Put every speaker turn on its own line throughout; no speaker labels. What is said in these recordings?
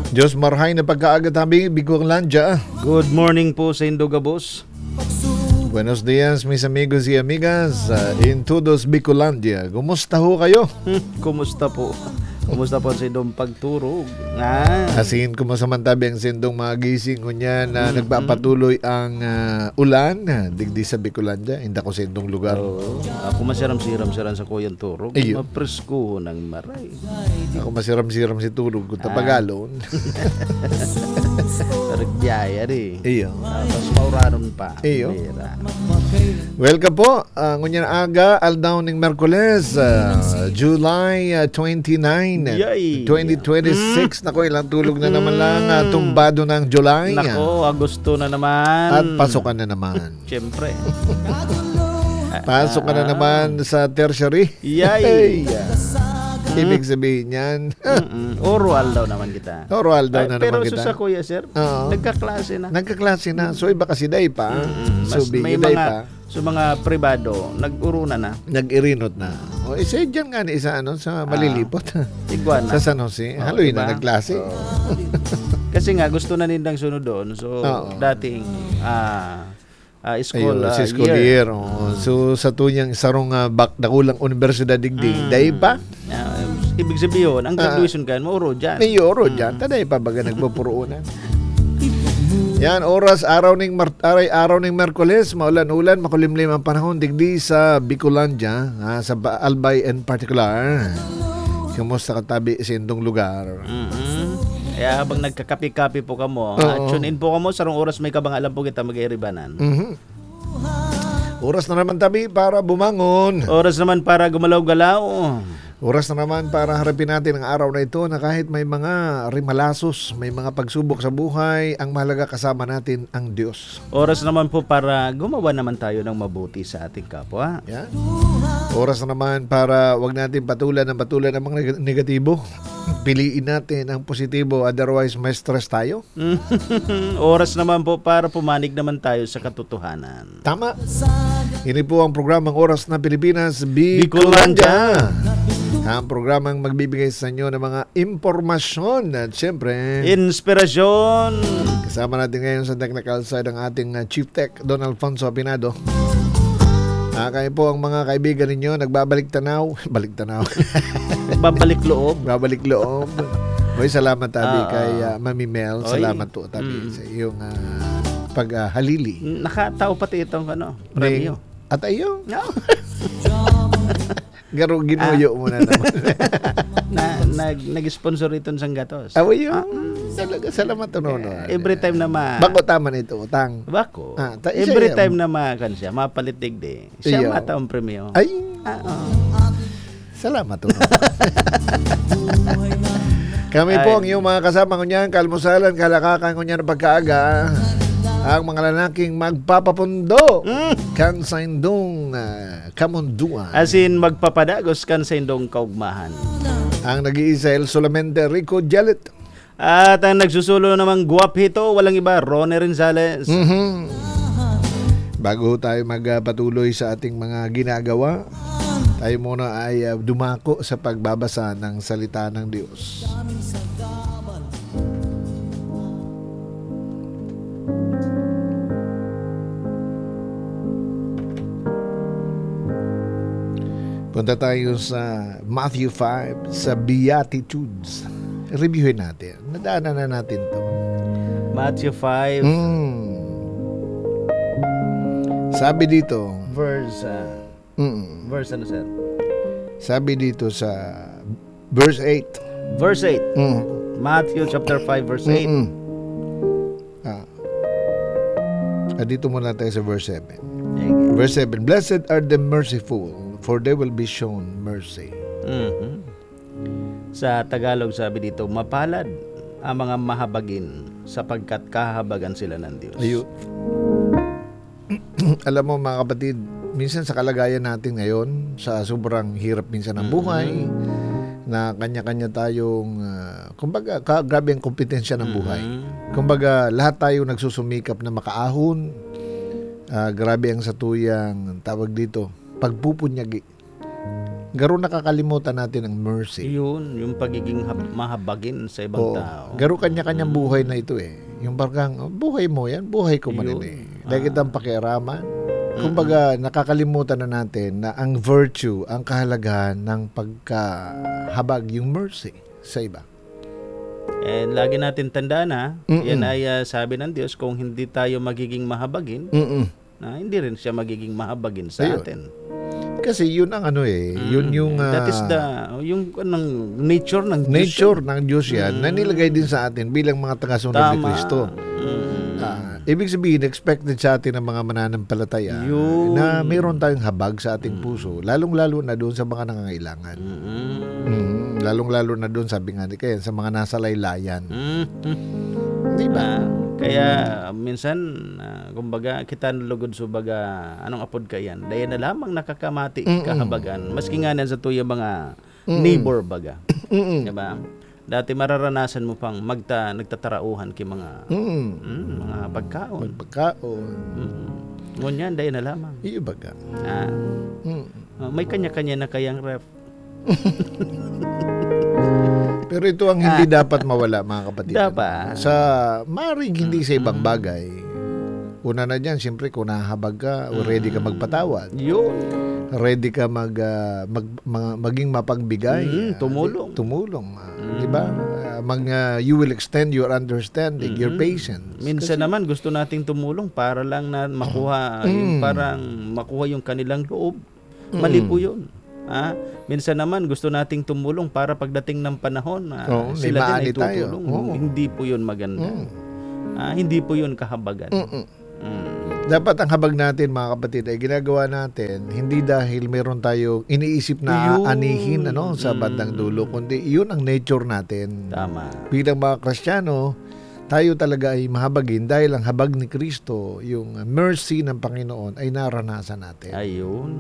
Diyos marhay na pagkaagat habing Bicolancia.
Good morning po sa Indogabos.
Buenos días mis amigos y amigas in todos Bicolandia. Kumusta ho kayo?
Kumusta po? Kumusta po sa indong pagturog?
Asin kumasamantabi ang sindong mga gising ko niya na nagpapatuloy ang ulan digdi sa Bicolandia. Hindi ko sindong lugar.
Ako masiram-siram sa kuyang turog.
Iyo.
Mapresko ng maray.
Ako masiram-siram si turog ko tapagalon.
Taragbyaya rin.
Iyo.
Tapos mauranon pa.
Iyo.
Mira.
Welcome po. Ngunyan aga, aldaw ng Merkules, July 29,
Yay!
2026. Nako, ilang tulog na naman lang. Tumbado ng July.
Nako, Agosto na naman.
At pasokan na naman.
Siyempre.
Pasok ka na naman sa tertiary.
Yay!
Ibig sabihin yan.
Oral daw naman kita.
Oral daw na
Pero
naman kita.
sa kuya, sir,
Oo.
nagkaklase na.
Nagkaklase na. So iba kasi day pa. So
Mas
big
may
day pa.
mga sa mga pribado, nag-uruna na.
Nag-irinot na. O isa dyan nga ni isa sa malilipot.
Iguana.
Sa San Jose. Haloy
diba?
na nagklase.
Kasi nga gusto na nindang sunod doon. So dating school,
Ayun, si school year. So sa tunyang sarong dakulang universidad digdi. Day pa.
Ibig sabihin, ang graduation kayo, mauro dyan.
May euro dyan. Taday pa baga nagpupuruunan. Yan, araw ng Merkules, maulan-ulan, makulimlim ang panahon digdi sa Bicolandia, sa Albay in particular. Kumusta katabi sa indong lugar?
Kaya habang nagkakapi-kapi po kamo, tune in po kamo, sarong oras may kabang alam po kita mag-iiribanan.
Oras na naman tabi para bumangon.
Oras naman para gumalaw-galaw.
Oras na naman para harapin natin ang araw na ito na kahit may mga rimalasos, may mga pagsubok sa buhay, ang mahalaga kasama natin ang Diyos.
Oras naman po para gumawa naman tayo ng mabuti sa ating kapwa.
Yan. Oras na naman para wag natin patulan ng mga negatibo. Piliin natin ang positibo, otherwise may stress tayo.
Oras naman po para pumanig naman tayo sa katotohanan.
Tama. Ini po ang programang Oras na Pilipinas,
Bicolandia.
Ang programang magbibigay sa inyo ng mga impormasyon at siyempre
Inspirasyon.
kasama natin ngayon sa technical side ang ating Chief Tech, Don Alfonso Apinado. Kayo po ang mga kaibigan ninyo nagbabalik tanaw.
Babalik loob.
Babalik loob. Hoy, salamat tabi kay Mami Mel.
Oy.
Salamat po tabi sa iyong paghalili.
Nakatao pati itong premyo.
At ayo,
No.
garo ginuyo mo na naman.
Nag-sponsor ito ng gatos.
Awa yun. Talaga, salamat to nono.
Every time na
Bako tama nito, utang.
Bako.
Isa
Every
yan.
time na makan siya, mapalitig de. Siya
Iyo.
mataong premyo.
Ay, salamat to nono. Kami po ang iyong mga kasama ko niyan, kalmusalan, kalakakan ko niyan ng pagkaaga. Ang mga lalaking magpapapundo kan sa indong kamunduan.
As in, magpapadagos kan sa indong kaugmahan.
Ang nag-iisa El Solamente Rico Jalet.
At ang nagsusulo namang guwapito, walang iba, Ronnie Renzales.
Bago tayo magpatuloy sa ating mga ginagawa, tayo muna ay dumako sa pagbabasa ng salita ng Diyos. Punta tayo sa Matthew 5, sa Beatitudes. Reviewin natin. Nadaanan na natin to.
Matthew 5,
Sabi dito,
verse ano sir?
sabi dito sa verse 8.
Verse 8. Matthew chapter 5, verse 8.
Dito muna tayo sa verse 7. Verse 7, Blessed are the merciful, for they will be shown mercy.
Sa Tagalog sabi dito, mapalad ang mga mahabagin sapagkat kahabagan sila ng Diyos.
Ayun. Alam mo mga kapatid, minsan sa kalagayan natin ngayon, sa sobrang hirap minsan ng buhay, na kanya-kanya tayong, kumbaga, grabe ang kompetensya ng buhay. Kumbaga, lahat tayo nagsusumikap na makaahon. Grabe ang satuyang, tawag dito, pagpupunyagi. Garo nakakalimutan natin ang mercy.
Yun, yung pagiging mahabagin sa ibang tao.
Garo kanya-kanyang buhay na ito eh. Yung parang, buhay mo yan, buhay ko man
Yun.
eh. Dahil kitang pakiaraman. Kumbaga, nakakalimutan na natin na ang virtue, ang kahalagahan ng pagkahabag, yung mercy sa iba.
And lagi natin tandaan na,
Mm-mm.
yan ay sabi ng Diyos, kung hindi tayo magiging mahabagin, na hindi rin siya magiging mahabagin sa
Ayun.
atin.
Kasi yun ang ano eh, yun yung
That is yung nature ng Diyos.
nature ng Diyos yan na nilagay din sa atin bilang mga tagasunod ni
Tama.
Kristo. Ibig sabihin, expected sa atin ng mga mananampalataya
Yun.
na mayroon tayong habag sa ating puso, lalong-lalo na doon sa mga nangangailangan. Lalong-lalo na doon, sabi nga ni Ken, sa mga nasa laylayan. Di ba?
Kaya minsan, kumbaga, kita nalugod subaga, anong apod ka yan? Dahil na lamang nakakamati kahabagan. Maski nga nan sa tuya mga neighbor baga. Diba? Dati mararanasan mo pang nagtatarauhan ki mga mga pagkaon.
Pagkaon.
Ngunyan, dahil na lamang.
Iyo baga.
May kanya-kanya na kayang ref.
Pero ito ang hindi dapat mawala, mga kapatid.
Dapat.
Sa maring hindi sa ibang bagay. Una na dyan, siyempre, kung nahabag ka, o ready ka magpatawad.
Yun.
Ready ka maging mapagbigay.
Tumulong.
Tumulong. Di ba? You will extend your understanding, your patience.
Minsan naman gusto nating tumulong para lang na makuha yung parang makuha yung kanilang loob. Mali po 'yun. Minsan naman gusto nating tumulong para pagdating ng panahon sila din ay tutulong. Hindi po 'yun maganda. Hindi po 'yun kahabagan.
Dapat ang habag natin, mga kapatid, ay ginagawa natin hindi dahil meron tayong iniisip na anihin sa bandang dulo, kundi yun ang nature natin.
Tama.
Bilang mga Kristiyano, tayo talaga ay mahabagin dahil ang habag ni Kristo, yung mercy ng Panginoon ay naranasan natin.
Ayun.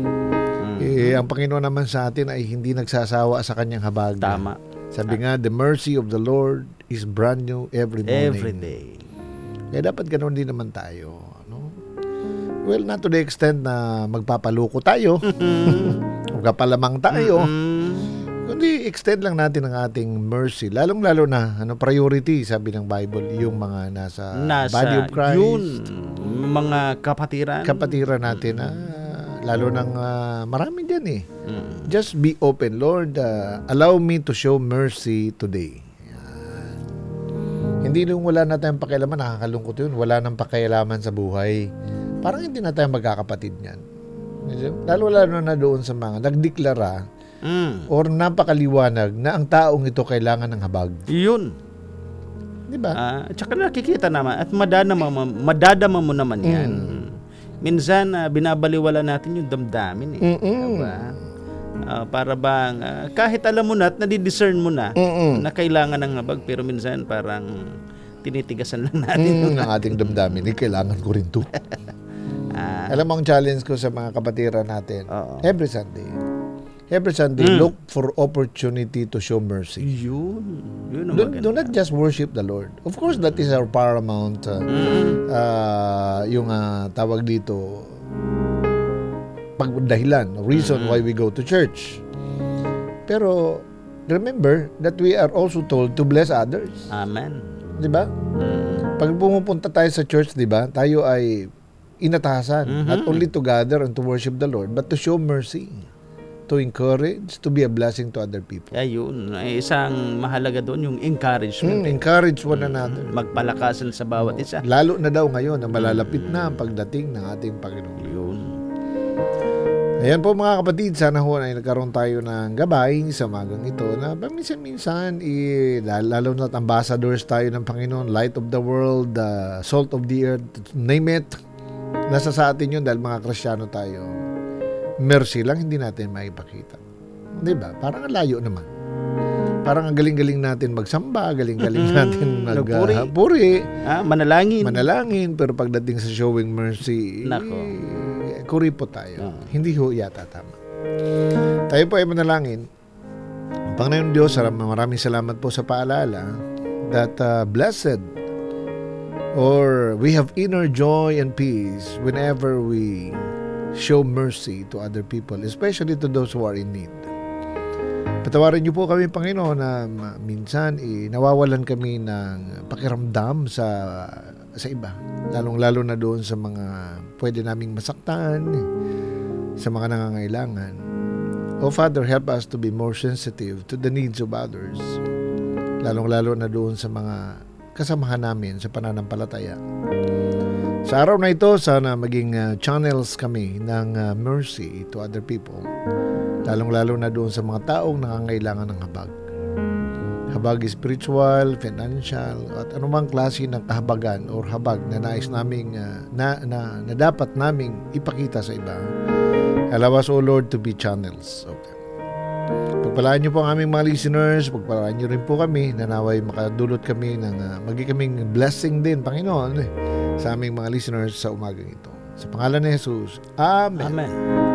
Ang Panginoon naman sa atin ay hindi nagsasawa sa kanyang habag.
Tama.
Sabi nga, the mercy of the Lord is brand new every morning.
Every day.
Kaya dapat ganoon din naman tayo. Well, not to the extent na magpapaluko tayo. Magpapalamang tayo. Kundi extend lang natin ang ating mercy. Lalong-lalo na, priority, sabi ng Bible, yung mga nasa body of Christ.
Yun, mga kapatiran.
Kapatiran natin, lalo ng marami dyan eh. Just be open. Lord, allow me to show mercy today. Hindi nung wala na tayong pakialaman, nakakalungkot yun. Wala nang pakialaman sa buhay. Parang hindi na tayo magkakapatid niyan. Lalo-lalo na doon sa mga nagdeklara or napakaliwanag na ang taong ito kailangan ng habag.
Yun.
Di ba?
Tsaka nakikita naman at madadama mo naman yan. Minsan, binabaliwala natin yung damdamin eh. Diba? Para bang, kahit alam mo na at nadidiscern mo na na kailangan ng habag, pero minsan parang tinitigasan lang natin
ang ating damdamin. Kailangan ko rin to. Alam mo ang challenge ko sa mga kapatiran natin, every Sunday, look for opportunity to show mercy.
Yun ang
Do not just worship the Lord. Of course, that is our paramount, yung tawag dito, pagdahilan, reason why we go to church. Pero, remember that we are also told to bless others.
Amen.
Di ba? Pag pumupunta tayo sa church, di ba, tayo ay inatasan, not only to gather and to worship the Lord, but to show mercy, to encourage, to be a blessing to other people.
Ayun, isang mahalaga doon yung encouragement.
Encourage one another.
Magpalakasan sa bawat isa.
Lalo na daw ngayon na malalapit na ang pagdating ng ating Panginoon.
Yun.
Ayan po mga kapatid, sana ho ay nagkaroon tayo ng gabay sa magang ito na paminsan-minsan, lalo na ambassadors tayo ng Panginoon, light of the world, salt of the earth, name it. Nasa sa atin yun dahil mga Kristiyano tayo. Mercy lang hindi natin maipakita. Diba? Parang layo naman. Parang ang galing-galing natin magsamba, galing-galing natin magpuri. Manalangin, pero pagdating sa showing mercy, kuri po tayo. Hindi ho yata tama. Tayo po ay manalangin. Panginoon Diyos, maraming salamat po sa paalala that blessed or we have inner joy and peace whenever we show mercy to other people, especially to those who are in need. Patawarin niyo po kami, Panginoon, na minsan nawawalan kami ng pakiramdam sa iba. Lalong-lalo na doon sa mga pwede naming masaktan, sa mga nangangailangan. Oh Father, help us to be more sensitive to the needs of others. Lalong-lalo na doon sa mga kasamahan namin sa pananampalataya. Sa araw na ito, sana maging channels kami ng mercy to other people. Lalong-lalo na doon sa mga taong nangangailangan ng habag. Habag spiritual, financial, at anumang klase ng kahabagan or habag na nais naming, na dapat naming ipakita sa iba. Allow us, O Lord, to be channels of them. Pagpalaan niyo po ang aming mga listeners, pagpalaan niyo rin po kami, nanaway makadulot kami ng maging kaming blessing din, Panginoon, sa aming mga listeners sa umagang ito. Sa pangalan ni Jesus, Amen.
Amen.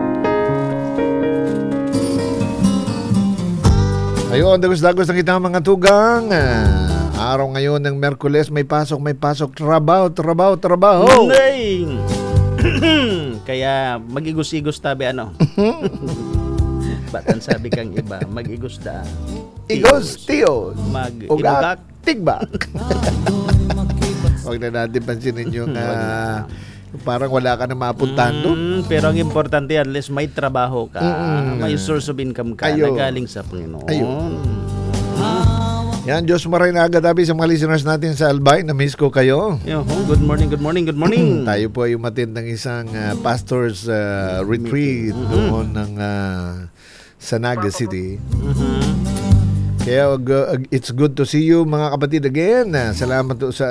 Ayun, dagos-dagos na kita mga tugang. Araw ngayon ng Merkules, may pasok, trabaho.
Nay! Kaya mag-igos-igos tabi ano. Batan sabi kang iba, mag-igos da.
Igos, tios.
Mag-inugak.
Tigbak. Huwag na natin pansinin yung parang wala ka na mapuntahan doon.
Pero ang importante, at least may trabaho ka, may source of income ka na galing sa Panginoon.
Yan, Diyos maray na agad tabi sa mga listeners natin sa Albay. Na-miss ko kayo.
Good morning.
Tayo po ay umattend ng isang pastor's retreat doon ng sa Naga City. Kaya it's good to see you mga kapatid again. Salamat po sa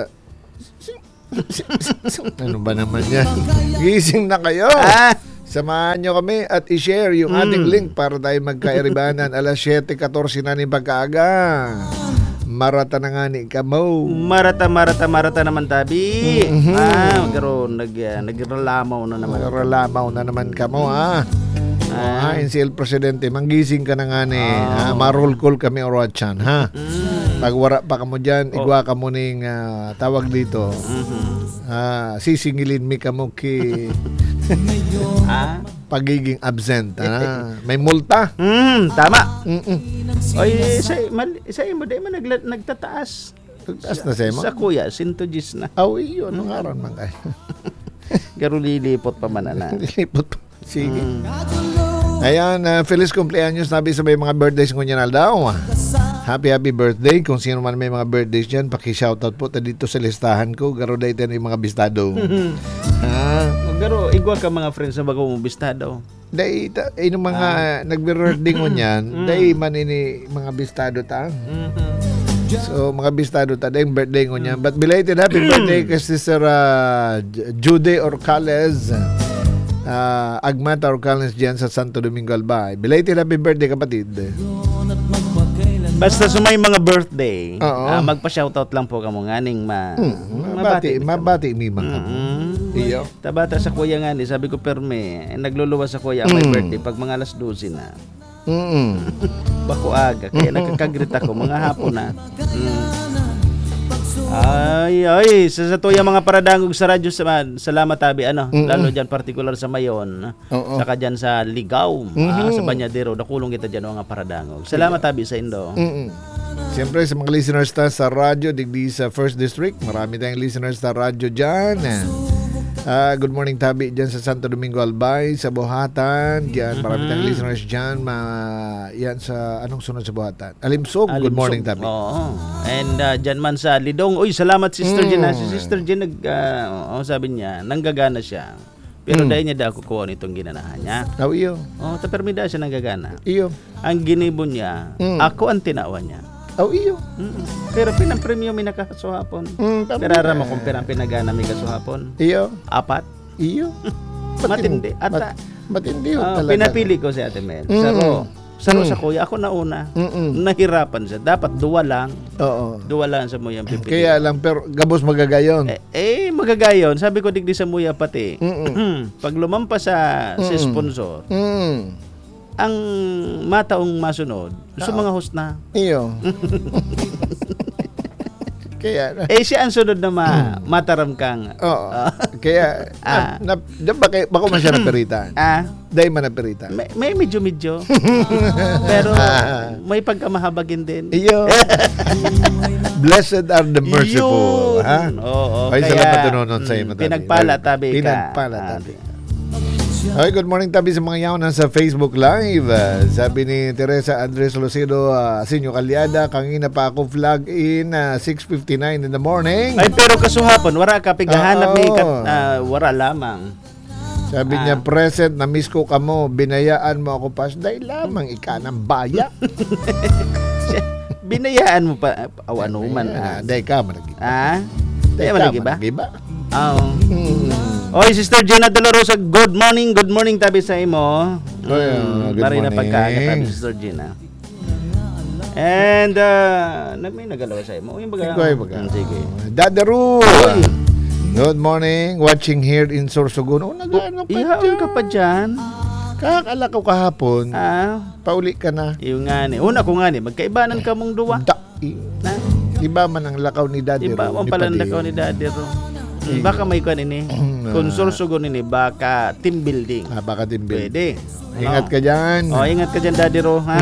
ano ba naman yan? Gising na kayo. Samahan nyo kami at i-share yung ating link para tayo magkairibanan. Alas 7:14 na ni pagkaaga. Marata na nga ni Kamo.
Marata naman tabi. Pero nagralamaw na naman.
Nagralamaw na naman Kamo si El Presidente, manggising ka na nga ni. Marol call kami orachan ha. Pag wara pa ka mo dyan, igwa ka mo ning tawag dito. Sisingilin mi ka mo ki pagiging absent. May multa.
Tama. Oy, sa imo di man nagtataas.
Nagtataas na sa imo?
Sa kuya, sintojis na.
Iyo, nung araw man kayo.
Garo lilipot pa man na.
Lilipot pa. Sige. Ayan, feliz cumpleaños nabi sa may mga birthdays ko niya na daw. Happy birthday. Kung sino man may mga birthdays dyan, paki-shoutout po dito sa listahan ko. Garo dahil tayo yung mga bistado.
Garo, igwa ka mga friends na bago mong bistado.
Dahil yung mga nag-birthday mo niyan, dahil man ini mga bistado ta. So, mga bistado ta, dahil yung birthday ko niyan. But belated happy birthday kay Sister Jude Orcales. Agmata Orcales dyan sa Santo Domingo Albay. Belated happy birthday kapatid.
Basta sumay mga birthday, magpa-shoutout lang po kamo nganing mabati
mi mga. Iyo.
Tabata sa kuya nga ni, sabi ko perme, nagluluwas sa kuya ang my birthday pag mga alas 12 na. Bako aga, kaya nagkakagrita ko mga hapon na. Ay, sa tuya mga paradangog sa radyo, salamat tabi lalo dyan particular sa Mayon, saka dyan sa Ligaw, sa Banyadero, nakulong kita dyan mga paradangog. Salamat tabi sa Indo.
Siyempre sa mga listeners ta sa radyo digdi sa First District, marami tayong listeners sa radyo dyan. Good morning tabi dyan sa Santo Domingo Albay, sa Bohatan dyan, marami tayong listeners dyan. Yan sa anong sunod sa Bohatan? Alimsog. Good morning tabi.
And dyan man sa Lidong, salamat Sister Jen. Si Sister Jen sabi niya nanggagana siya, pero dahil niya ako kuha nitong ginanahan niya.
Iyo.
Tapermida siya nanggagana.
Iyo.
Ang ginibon niya, ako ang tinawa niya.
Iyo.
Pero pinang-premium mi nakasuhapon. Perara mo kung pinagana mi kasuhapon.
Iyo.
4.
Iyo.
Matindi.
Matindi talaga.
Pinapili ko si Ate Mel. Saro sa kuya, ako nauna. Nahirapan siya. Dapat duwa lang. Duwa lang sa muya pipili.
Kaya lang, pero gabos magagayon.
Magagayon. Sabi ko digdi sa muya pati. Pag lumampas sa sponsor, ang mataong masunod, sa mga host na.
Iyo. Kaya
siya ang sunod na mataram kang.
Kaya, bako man siya napiritan. Dahil man napiritan.
May medyo-medyo. Pero may pagkamahabagin din.
Iyo. Blessed are the merciful.
Yun.
Ha?
Oo.
Ay,
Kaya,
salamat doon sa iyo.
pinagpala tabi ka.
Pinagpala tabi. Okay, good morning tabi sa mga yaw sa Facebook Live. Sabi ni Teresa Andres Lucido, Sinyo Kalyada, kangina pa ako flag in 6:59 in the morning.
Ay, pero kasuhapon, wala ka pigahanap ni wala lamang.
Sabi niya, present, na-miss ko ka mo, binayaan mo ako pas, dahil lamang ika ng baya.
Binayaan mo pa, ano man.
Dahil ka managiba.
Dahil ka
managiba.
Oo. Oy, Sister Gina De La Rosa, good morning tabi sa imo.
Good
Bari na
morning.
pagkain tabi, Sister Gina. And, may nagalawa sa imo. Yung baga. Sige.
Dadaru. Good morning. Watching here in Sorsogon. Nag-ano pa
Ihaon ka pa dyan.
Kakala ko kahapon. Pauli ka na.
Yung nga ni. Una ko nga ni. Magkaibanan ka mong duwa.
Iba man ang lakaw ni Daddy.
Iba man pala ang lakaw ni Daddy ro. Baka may kuan ini. Kung Sorsogon ini, baka team building.
Baka team building.
Pwede.
Ingat ka dyan.
Ingat ka dyan, Daddy ro. Ha?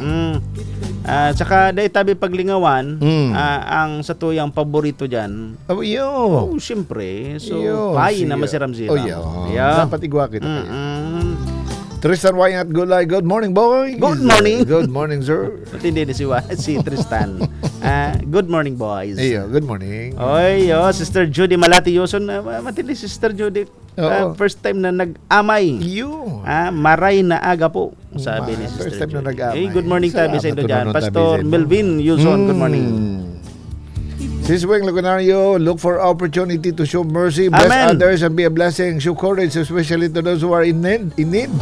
Tsaka dahil tabi paglingawan, ang sa tuyang paborito dyan. Siyempre. So, pahay na masiram sila.
Dapat igwa kita. Tristan Wayat Gulay, good morning, boys.
Good morning.
Good morning, sir.
Hindi si Tristan. Good morning, boys.
Good morning.
Oy, Sister Judy Malati Yoson. Matindi, Sister Judy. First time na nag-amay. Maray na aga po, sabi ni Sister
First time
Judy.
na nag-amay.
Good morning tabi sa inyo dyan.
Salamat
Pastor
tabi sa
Melvin Yuson, good morning.
Sis Weng Lugonario, look for opportunity to show mercy, bless
Amen.
others, and be a blessing. Show courage, especially to those who are in need.